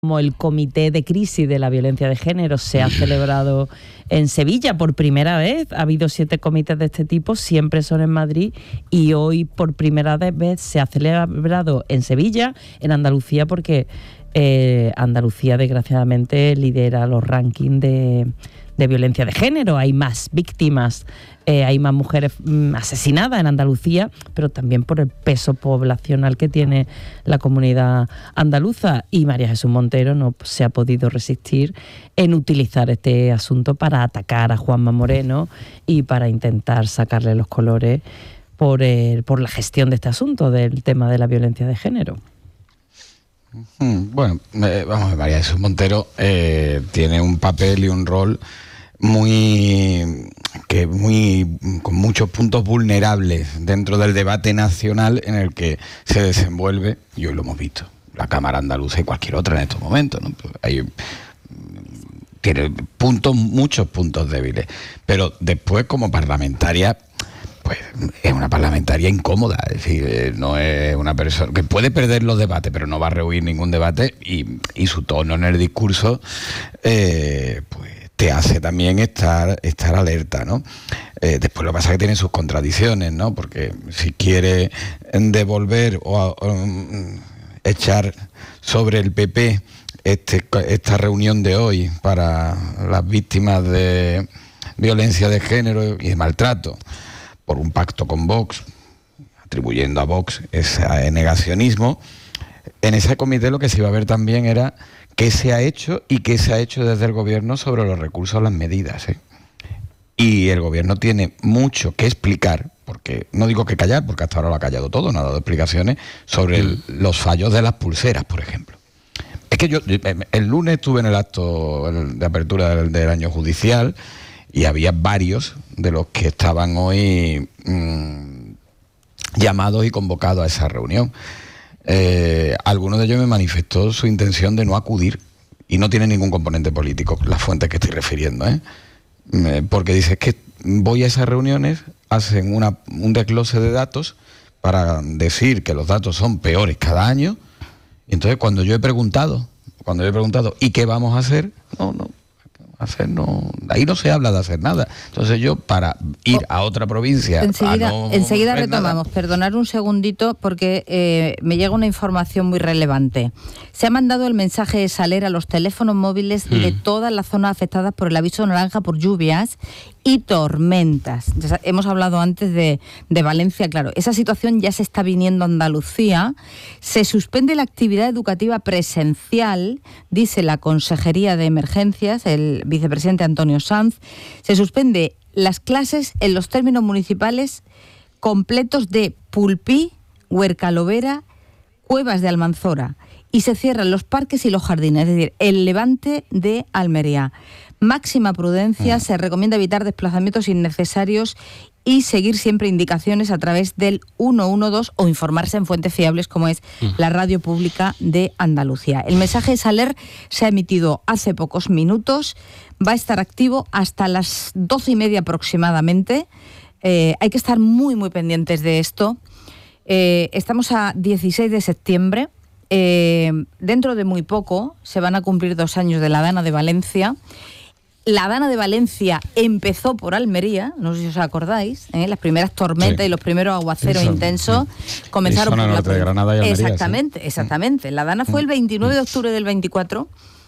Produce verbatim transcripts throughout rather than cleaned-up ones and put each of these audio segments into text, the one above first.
como el Comité de Crisis de la Violencia de Género se ha celebrado en Sevilla por primera vez. Ha habido siete comités de este tipo, siempre son en Madrid, y hoy por primera vez se ha celebrado en Sevilla, en Andalucía, porque eh, Andalucía desgraciadamente lidera los rankings de, de violencia de género. Hay más víctimas, eh, hay más mujeres mm, asesinadas en Andalucía, pero también por el peso poblacional que tiene la comunidad andaluza. Y María Jesús Montero no se ha podido resistir en utilizar este asunto para atacar a Juanma Moreno y para intentar sacarle los colores por, el, por la gestión de este asunto, del tema de la violencia de género. Bueno, eh, vamos a ver, María Jesús Montero eh, tiene un papel y un rol muy que muy con muchos puntos vulnerables dentro del debate nacional en el que se desenvuelve, y hoy lo hemos visto, la Cámara Andaluza y cualquier otra en estos momentos, ¿no? Hay, tiene puntos, muchos puntos débiles, pero después como parlamentaria, pues es una parlamentaria incómoda, es decir, no es una persona que puede perder los debates, pero no va a rehuir ningún debate, y, y su tono en el discurso, eh, pues te hace también estar, estar alerta, ¿no? Eh, después lo que pasa es que tiene sus contradicciones, ¿no? Porque si quiere devolver o, o um, echar sobre el P P este, esta reunión de hoy para las víctimas de violencia de género y de maltrato por un pacto con Vox, atribuyendo a Vox ese negacionismo, en ese comité lo que se iba a ver también era qué se ha hecho y qué se ha hecho desde el gobierno sobre los recursos a las medidas, ¿eh? Y el gobierno tiene mucho que explicar, porque no digo que callar, porque hasta ahora lo ha callado todo, no ha dado explicaciones sobre el, los fallos de las pulseras, por ejemplo. Es que yo el lunes estuve en el acto de apertura del, del año judicial y había varios de los que estaban hoy mmm, llamados y convocados a esa reunión. Eh, alguno de ellos me manifestó su intención de no acudir, y no tiene ningún componente político las fuentes que estoy refiriendo, ¿eh? Eh, porque dice, es que voy a esas reuniones, hacen una, un desglose de datos para decir que los datos son peores cada año, y entonces cuando yo he preguntado, cuando yo he preguntado, ¿y qué vamos a hacer? No, no. Hacer no, ahí no se habla de hacer nada. Entonces yo, para ir a otra provincia... Enseguida, no enseguida retomamos, nada. Perdonar un segundito porque eh, me llega una información muy relevante. Se ha mandado el mensaje de Saler a los teléfonos móviles mm. de todas las zonas afectadas por el aviso naranja por lluvias y tormentas. Hemos hablado antes de, de Valencia, claro. Esa situación ya se está viniendo a Andalucía. Se suspende la actividad educativa presencial, dice la Consejería de Emergencias, el vicepresidente Antonio Sanz. Se suspende las clases en los términos municipales completos de Pulpí, Huercalovera, Cuevas de Almanzora, y se cierran los parques y los jardines, es decir, el levante de Almería. Máxima prudencia, se recomienda evitar desplazamientos innecesarios y seguir siempre indicaciones a través del ciento doce o informarse en fuentes fiables como es la Radio Pública de Andalucía. El mensaje de Saler se ha emitido hace pocos minutos, va a estar activo hasta las doce y media aproximadamente. Eh, hay que estar muy, muy pendientes de esto. Eh, estamos a dieciséis de septiembre. Eh, dentro de muy poco se van a cumplir dos años de la Dana de Valencia. La Dana de Valencia empezó por Almería, no sé si os acordáis, ¿eh? Las primeras tormentas sí. y los primeros aguaceros Eso, intensos sí. comenzaron por la de Granada y Almería, Exactamente, sí. exactamente. La Dana fue el veintinueve de octubre del veinticuatro.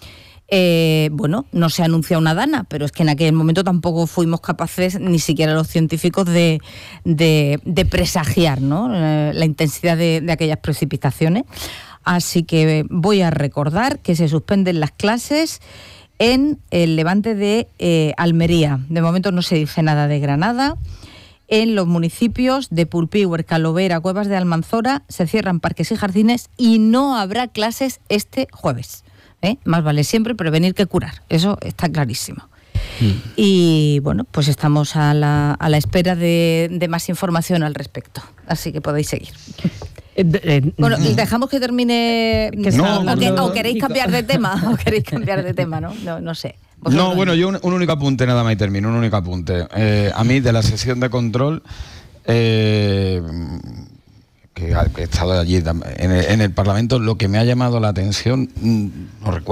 Eh, bueno, no se anunció una Dana, pero es que en aquel momento tampoco fuimos capaces, ni siquiera los científicos, de, de, de presagiar, ¿no? eh, la intensidad de, de aquellas precipitaciones. Así que voy a recordar que se suspenden las clases en el levante de eh, Almería. De momento no se dice nada de Granada. En los municipios de Pulpí, Huercalovera, Cuevas de Almanzora se cierran parques y jardines y no habrá clases este jueves. ¿eh? Más vale siempre prevenir que curar. Eso está clarísimo. Mm. Y bueno, pues estamos a la, a la espera de, de más información al respecto. Así que podéis seguir. Eh, eh, bueno, dejamos que termine. Que no, o, que, o queréis cambiar de tema, o queréis cambiar de tema, ¿no? No, no sé. Vosotros no, bueno, yo un, un único apunte nada más y termino, un único apunte. Eh, a mí de la sesión de control, eh, que he estado allí en el, en el Parlamento, lo que me ha llamado la atención, no recuerdo